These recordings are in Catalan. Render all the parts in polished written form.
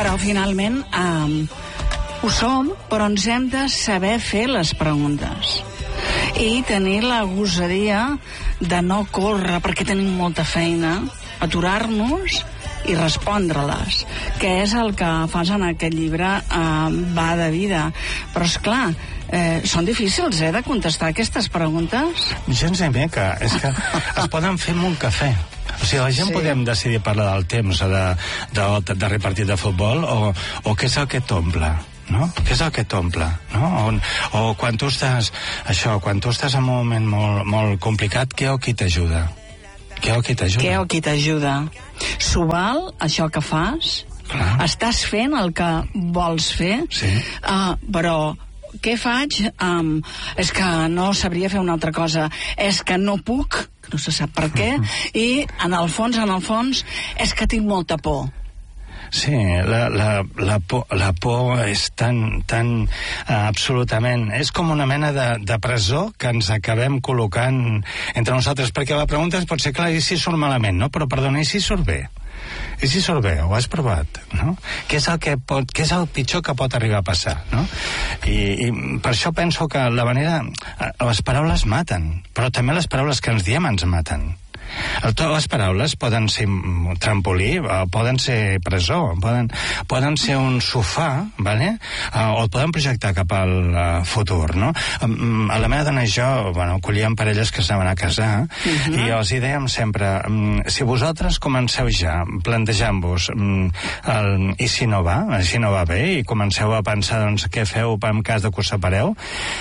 Però finalment ho som, però ens hem de saber fer les preguntes i tenir la gosadia de no córrer perquè tenim molta feina, aturar-nos i respondre-les, que és el que fas en aquest llibre, Va de vida. Però esclar, són difícils, de contestar aquestes preguntes. Gens ni mica, és que es poden fer amb un cafè. O sigui, la gent podem decidir parlar del temps de repartit de futbol o què és el que t'omple, no? Què és el que t'omple, no? O quan tu estàs en un moment molt, molt complicat, què o qui t'ajuda? Què o qui t'ajuda? S'ho val, això que fas? Clar. Estàs fent el que vols fer? Sí. Però què faig? És que no sabria fer una altra cosa. És que no puc, no se sap per què, i en el fons, és que tinc molta por. Sí, la por és tan absolutament... És com una mena de presó que ens acabem col·locant entre nosaltres, perquè la pregunta pot ser, clar, i si surt malament, no? Però, perdona, i si surt bé? I si surt bé? Ho has provat, no? Què és el pitjor que pot arribar a passar, no? I per això penso que les paraules maten, però també les paraules que ens diem ens maten. Les paraules poden ser trampolí, poden ser presó, poden ser un sofà, ¿vale? O el poden projectar cap al futur, no? A la meva dona i jo, acollíem parelles que s'anaven a casar i els hi dèiem sempre, si comenceu ja plantejant-vos i si no va bé, i comenceu a pensar què feu en cas de que us separeu,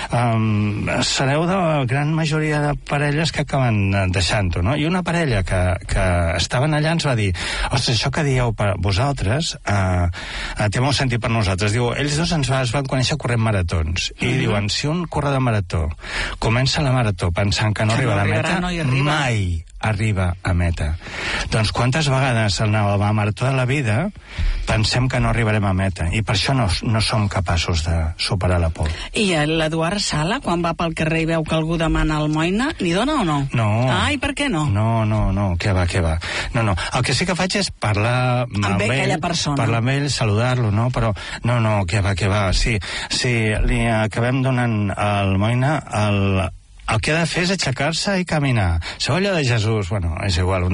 sereu de la gran majoria de parelles que acaben deixant-ho, no? I una parella que estaven allà ens va dir, ostres, això que dieu per vosaltres té molt sentit per nosaltres. Diu, ells dos es van conèixer corrent maratons i diuen, si un corredor marató comença la marató pensant que no arribarà a meta, mai arriba a meta. Doncs quantes vegades en la marató de la vida pensem que no arribarem a meta i per això no som capaços de superar la por. I l'Eduard Sala, quan va pel carrer i veu que algú demana almoina, n'hi dona o no? No. I per què no? No, què va. No. El que sí que faig és parlar amb ell, parlar amb ell, saludar-lo, no? Però no, què va. Si li acabem donant almoina, el que ha de fer és aixecar-se i caminar. Sabeu allò de Jesús? És igual,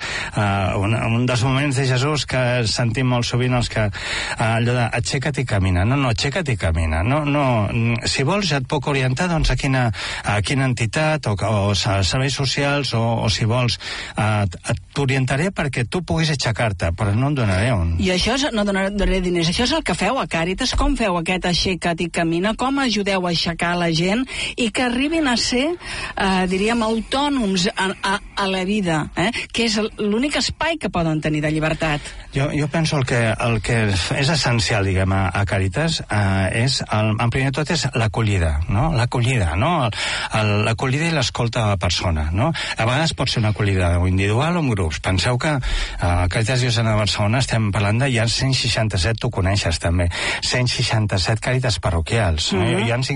un dels moments de Jesús que sentim molt sovint els que allò de aixeca't i camina. No, aixeca't i camina. No, si vols ja et puc orientar doncs a quina entitat o serveis socials o si vols t'orientaré perquè tu puguis aixecar-te, però no et donaré un... I això no donaré diners. Això és el que feu a Càritas? Com feu aquest aixeca't i camina? Com ajudeu a aixecar la gent i que arribin a ser diríem, autònoms a la vida, que és l'únic espai que poden tenir de llibertat. Jo penso el que és essencial, diguem, a Càritas és, en primer tot, és l'acollida, no? L'acollida i l'escolta a la persona, no? A vegades pot ser una acollida individual o en grups. Penseu que a Càritas Diocesana de Barcelona estem parlant de hi ha 167, tu coneixes també, 167 Càritas parroquials, no? Hi ha uns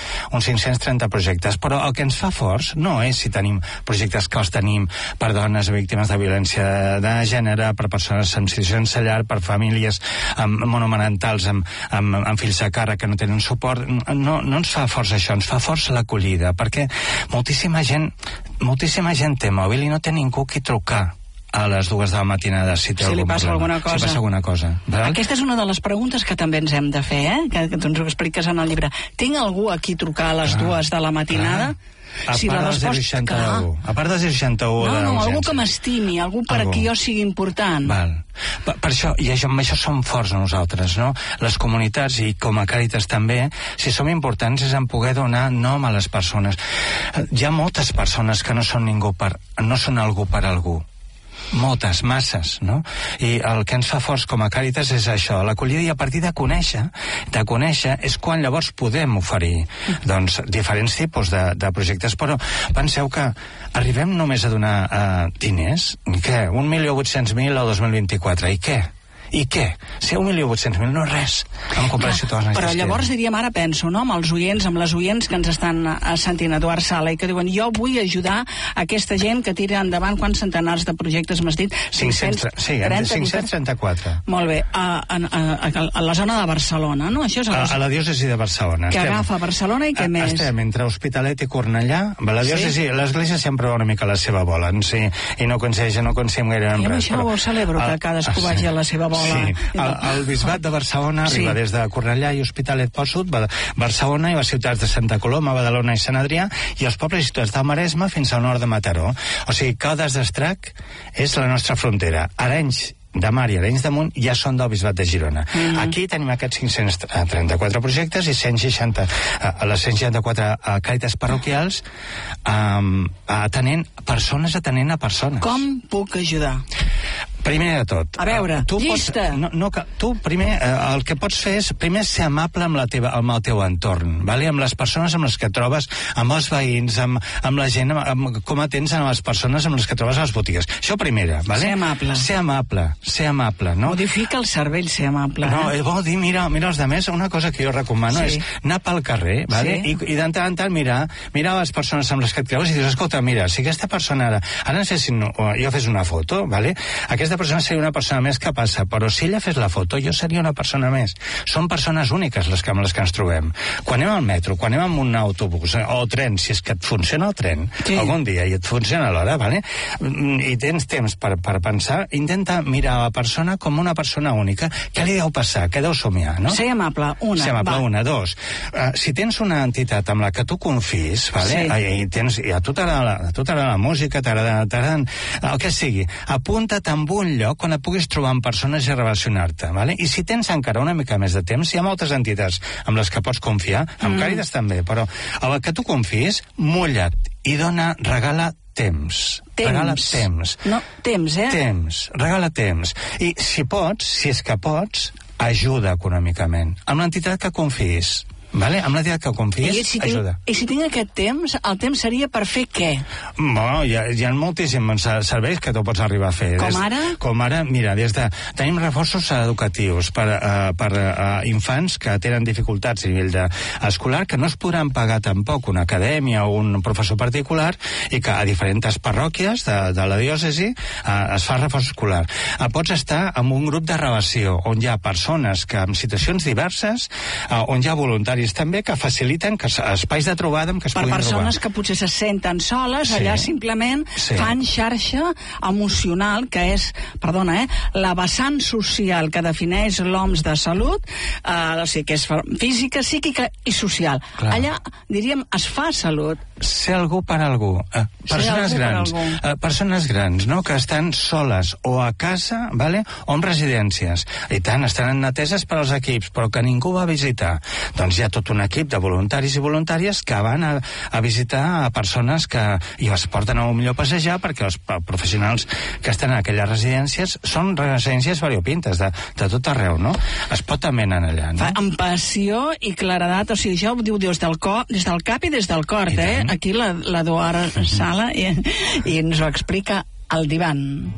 530 projectes, però el que ens fa forts no és si tenim projectes que els tenim per dones víctimes de violència de gènere, per persones en situació de llar, per famílies monomarentals amb fills a càrrec que no tenen suport. No ens fa forts això, ens fa forts l'acollida, perquè moltíssima gent té mòbil i no té ningú qui trucar a les 2 de la matinada si li passa alguna cosa. Aquesta és una de les preguntes que també ens hem de fer, que tu ens ho expliques en el llibre. Tinc algú a qui trucar a les 2 de la matinada? A part del 061. A part del 061. No, algú que m'estimi, algú per qui jo sigui important. Val. Per això, i amb això som forts nosaltres, no? Les comunitats, i com a Càritas també, si som importants és en poder donar nom a les persones. Hi ha moltes persones que no són algú per algú. Moltes, masses, no? I el que ens fa forts com a Càritas és això, l'acollida, i a partir de conèixer és quan llavors podem oferir doncs diferents tipus de projectes. Però penseu que arribem només a donar diners, què? 1.800.000 al 2024, i què? I què? Si 1.800.000 no és res, en comparació a totes les Però llavors diríem, ara penso, no?, amb els oients, amb les oients que ens estan sentint, Eduard Sala, i que diuen, jo vull ajudar aquesta gent que tira endavant quants centenars de projectes, m'has dit? 534. Molt bé. A la zona de Barcelona, no? Això és a la diòcesi de Barcelona. Que agafa Barcelona i què més? Estem entre Hospitalet i Cornellà. La diòcesi, l'església sempre va una mica a la seva bola, i no coincideix gaire amb res. I amb això ho celebro, que cadascú vagi a la seva bola. Sí, el bisbat de Barcelona arriba des de Cornellà i Hospitalet pel sud, Barcelona i les ciutats de Santa Coloma, Badalona i Sant Adrià, i els pobles situats del Maresme fins al nord de Mataró. O sigui, Caldes d'Estrac és la nostra frontera. Arenys de Mar i Arenys de Munt ja són del bisbat de Girona. Aquí tenim aquests 534 projectes i 160, les 164 càritas parroquials atenent persones a persones. Com puc ajudar? Primer de tot... A veure, llista! Tu primer, el que pots fer és primer ser amable amb el teu entorn, vale? Amb les persones amb les que trobes, amb els veïns, amb la gent, com atens a les persones amb les que trobes a les botigues. Això primera, vale? Ser amable, no? Modifica el cervell, ser amable. No, vol dir, mira els demés, una cosa que jo recomano és anar pel carrer, vale? I de tant en tant mirar les persones amb les que et creus i dius, escolta, mira, si aquesta persona ara jo fes una foto, vale? Aquesta persona seria una persona més que passa, però si ella fes la foto, jo seria una persona més. Són persones úniques amb les que ens trobem. Quan anem al metro, quan anem amb un autobús o tren, si és que et funciona el tren algun dia i et funciona l'hora, vale? I tens temps per pensar, intenta mirar la persona com una persona única. Què li deu passar? Què deu somiar, no? Ser amable, una. Dos. Si tens una entitat amb la que tu confis, vale? I a tu t'agrada la música, t'agrada el que sigui, apunta't amb un lloc on et puguis trobar amb persones i relacionar-te, vale? I si tens encara una mica més de temps, hi ha moltes entitats amb les que pots confiar, amb Càritas també, però a la que tu confis, mulla't i regala temps. Regala temps. No, temps, Temps, regala temps. I si és que pots, ajuda econòmicament. Amb l'entitat que confis. Vale? Amb l'entitat que confies, ajuda. I si tinc aquest temps, el temps seria per fer què? Bueno, hi ha moltíssims serveis que tu pots arribar a fer. Com ara, mira, tenim reforços educatius per infants que tenen dificultats a nivell escolar, que no es podran pagar tampoc una acadèmia o un professor particular, i que a diferents parròquies de la diòcesi es fa reforç escolar. Pots estar en un grup de relació on hi ha persones que en situacions diverses, on hi ha voluntaris també que faciliten espais de trobada que es puguin trobar. Per persones que potser se senten soles, allà simplement fan xarxa emocional, que és, la vessant social que defineix l'OMS de salut, o sigui, que és física, psíquica i social. Clar. Allà, diríem, es fa salut. Ser algú per algú. Persones grans, no?, que estan soles o a casa, vale?, o en residències. I tant, estan ateses per als equips, però que ningú va visitar. Doncs hi ha tot un equip de voluntaris i voluntàries que van a visitar a persones i es porten a millor passejar, perquè els professionals que estan en aquelles residències són residències variopintes de tot arreu, no? Es pot també anar allà, no? Amb passió i claredat, o sigui, això ho diu des del cap i des del cor, Aquí l'Eduard Sala i ens ho explica al divan.